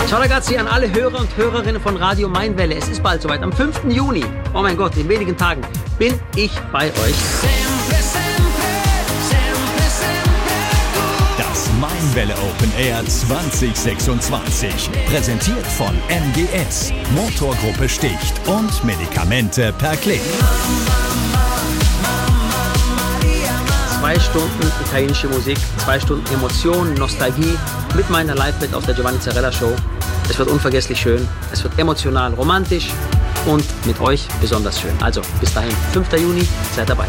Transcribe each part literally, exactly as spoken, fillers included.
Ciao ragazzi an alle Hörer und Hörerinnen von Radio Mainwelle. Es ist bald soweit. Am fünften Juni, oh mein Gott, in wenigen Tagen, bin ich bei euch. Das Mainwelle Open Air zwanzig sechsundzwanzig. Präsentiert von M G S. Motorgruppe Sticht und Medikamente per Klick. Zwei Stunden italienische Musik, zwei Stunden Emotionen, Nostalgie mit meiner Live-Band aus der Giovanni Zarella Show. Es wird unvergesslich schön, es wird emotional, romantisch und mit euch besonders schön. Also bis dahin, fünften Juni, seid dabei.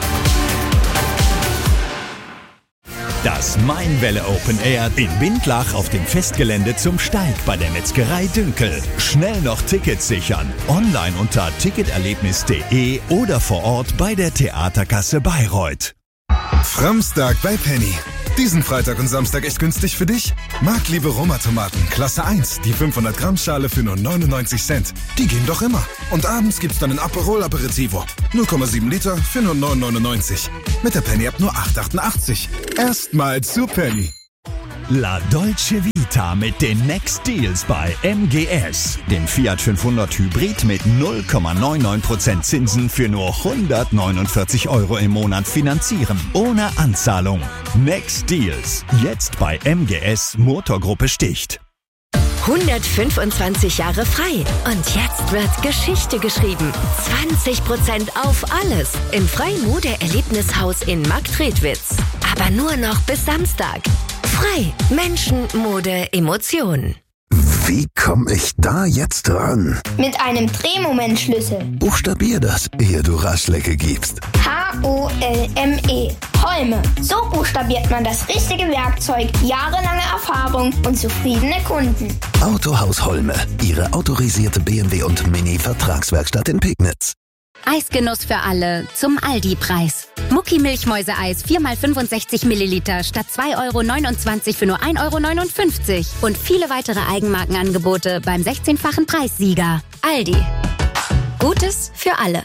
Das Mainwelle Open Air in Bindlach auf dem Festgelände zum Steig bei der Metzgerei Dünkel. Schnell noch Tickets sichern. Online unter ticketerlebnis punkt de oder vor Ort bei der Theaterkasse Bayreuth. Framstag bei Penny. Diesen Freitag und Samstag echt günstig für dich? Marktliebe Roma-Tomaten, Klasse eins, die fünfhundert Gramm Schale für nur neunundneunzig Cent. Die gehen doch immer. Und abends gibt's dann ein Aperol Aperitivo. null Komma sieben Liter für nur neun neunundneunzig. Mit der Penny ab nur acht achtundachtzig. Erstmal zu Penny. La Dolce Vita mit den Next Deals bei M G S. Den Fiat fünfhundert Hybrid mit null Komma neunundneunzig Prozent Zinsen für nur hundertneunundvierzig Euro im Monat finanzieren. Ohne Anzahlung. Next Deals. Jetzt bei M G S Motorgruppe Sticht. hundertfünfundzwanzig Jahre frei. Und jetzt wird Geschichte geschrieben. zwanzig Prozent auf alles im Frei-Mode-Erlebnishaus in Marktredwitz. Aber nur noch bis Samstag. Frei. Menschen, Mode, Emotionen. Wie komme ich da jetzt ran? Mit einem Drehmomentschlüssel. Buchstabier das, ehe du Raschlecke gibst. H O L M E. Holme. So buchstabiert man das richtige Werkzeug. Jahrelange Erfahrung und zufriedene Kunden. Autohaus Holme. Ihre autorisierte B M W und Mini-Vertragswerkstatt in Pegnitz. Eisgenuss für alle zum Aldi-Preis. Mucki Milchmäuse-Eis vier mal fünfundsechzig Milliliter statt zwei Euro neunundzwanzig für nur ein Euro neunundfünfzig. Und viele weitere Eigenmarkenangebote beim sechzehnfachen Preissieger. Aldi. Gutes für alle.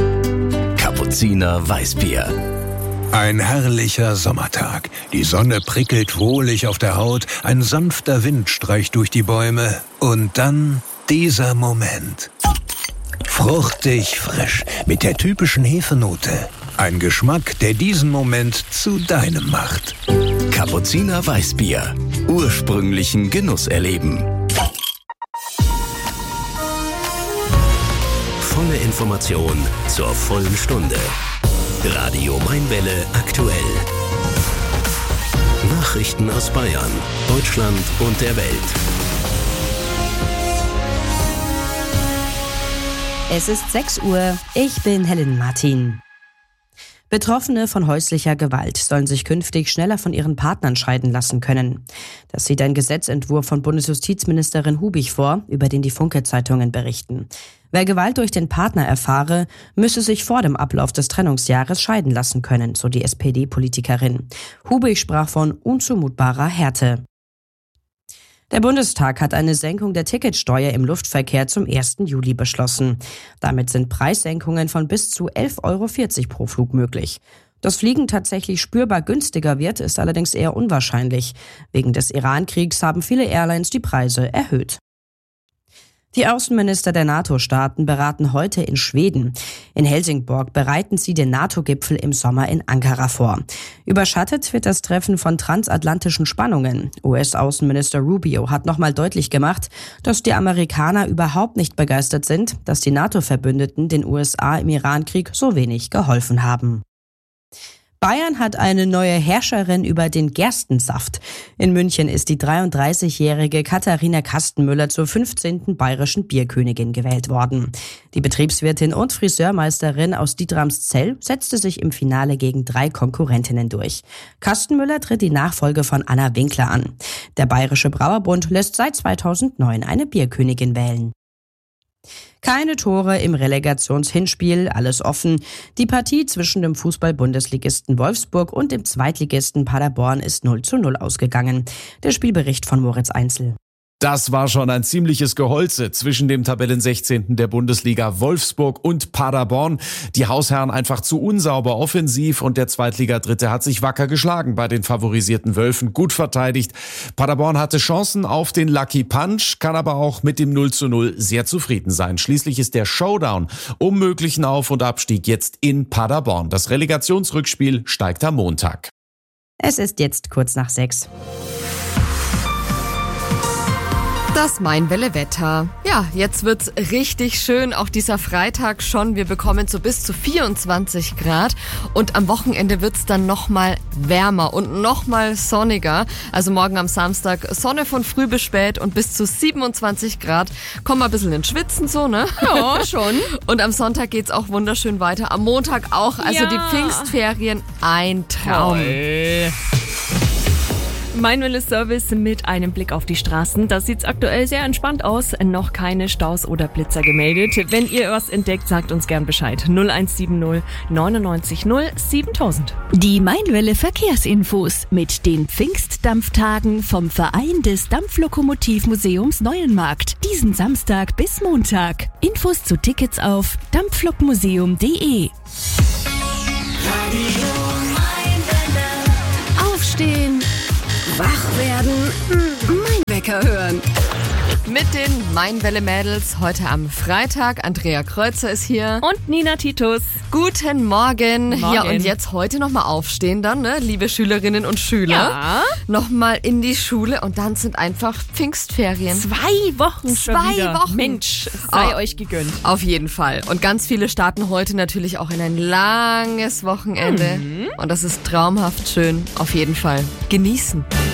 Kapuziner Weißbier. Ein herrlicher Sommertag. Die Sonne prickelt wohlig auf der Haut, ein sanfter Wind streicht durch die Bäume. Und dann dieser Moment. Fruchtig frisch, mit der typischen Hefenote. Ein Geschmack, der diesen Moment zu deinem macht. Kapuziner Weißbier. Ursprünglichen Genuss erleben. Volle Information zur vollen Stunde. Radio Mainwelle aktuell. Nachrichten aus Bayern, Deutschland und der Welt. Es ist sechs Uhr, ich bin Helen Martin. Betroffene von häuslicher Gewalt sollen sich künftig schneller von ihren Partnern scheiden lassen können. Das sieht ein Gesetzentwurf von Bundesjustizministerin Hubig vor, über den die Funke-Zeitungen berichten. Wer Gewalt durch den Partner erfahre, müsse sich vor dem Ablauf des Trennungsjahres scheiden lassen können, so die S P D-Politikerin. Hubig sprach von unzumutbarer Härte. Der Bundestag hat eine Senkung der Ticketsteuer im Luftverkehr zum ersten Juli beschlossen. Damit sind Preissenkungen von bis zu elf Euro vierzig pro Flug möglich. Dass Fliegen tatsächlich spürbar günstiger wird, ist allerdings eher unwahrscheinlich. Wegen des Iran-Kriegs haben viele Airlines die Preise erhöht. Die Außenminister der NATO-Staaten beraten heute in Schweden. In Helsingborg bereiten sie den NATO-Gipfel im Sommer in Ankara vor. Überschattet wird das Treffen von transatlantischen Spannungen. U S-Außenminister Rubio hat nochmal deutlich gemacht, dass die Amerikaner überhaupt nicht begeistert sind, dass die NATO-Verbündeten den U S A im Iran-Krieg so wenig geholfen haben. Bayern hat eine neue Herrscherin über den Gerstensaft. In München ist die dreiunddreißigjährige Katharina Kastenmüller zur fünfzehnten bayerischen Bierkönigin gewählt worden. Die Betriebswirtin und Friseurmeisterin aus Dietramszell setzte sich im Finale gegen drei Konkurrentinnen durch. Kastenmüller tritt die Nachfolge von Anna Winkler an. Der Bayerische Brauerbund lässt seit zweitausendneun eine Bierkönigin wählen. Keine Tore im Relegationshinspiel, alles offen. Die Partie zwischen dem Fußball-Bundesligisten Wolfsburg und dem Zweitligisten Paderborn ist null zu null ausgegangen. Der Spielbericht von Moritz Einzel. Das war schon ein ziemliches Geholze zwischen dem Tabellensechzehnten der Bundesliga Wolfsburg und Paderborn. Die Hausherren einfach zu unsauber offensiv und der Zweitliga-Dritte hat sich wacker geschlagen bei den favorisierten Wölfen, gut verteidigt. Paderborn hatte Chancen auf den Lucky Punch, kann aber auch mit dem null zu null sehr zufrieden sein. Schließlich ist der Showdown um möglichen Auf- und Abstieg jetzt in Paderborn. Das Relegationsrückspiel steigt am Montag. Es ist jetzt kurz nach sechs. Das Mainwelle-Wetter. Ja, jetzt wird's richtig schön, auch dieser Freitag schon. Wir bekommen so bis zu vierundzwanzig Grad und am Wochenende wird's dann nochmal wärmer und nochmal sonniger. Also morgen am Samstag Sonne von früh bis spät und bis zu siebenundzwanzig Grad. Kommen wir ein bisschen ins Schwitzen so, ne? Ja, schon. Und am Sonntag geht's auch wunderschön weiter. Am Montag auch. Also ja. Die Pfingstferien, ein Traum. Toll. Mainwelle Service mit einem Blick auf die Straßen. Da sieht's aktuell sehr entspannt aus. Noch keine Staus oder Blitzer gemeldet. Wenn ihr was entdeckt, sagt uns gern Bescheid. null eins sieben null neunundneunzig null siebentausend. Die Mainwelle Verkehrsinfos mit den Pfingstdampftagen vom Verein des Dampflokomotivmuseums Neuenmarkt. Diesen Samstag bis Montag. Infos zu Tickets auf dampflokmuseum punkt de. Aufstehen, wach werden, mein Wecker hören. Mit den Mainwelle-Mädels heute am Freitag. Andrea Kreuzer ist hier. Und Nina Titus. Guten Morgen. Morgen. Ja, und jetzt heute nochmal aufstehen dann, ne, liebe Schülerinnen und Schüler. Ja. Nochmal in die Schule und dann sind einfach Pfingstferien. Zwei Wochen schon Zwei wieder. Wochen. Mensch, sei oh, euch gegönnt. Auf jeden Fall. Und ganz viele starten heute natürlich auch in ein langes Wochenende. Mhm. Und das ist traumhaft schön. Auf jeden Fall. Genießen.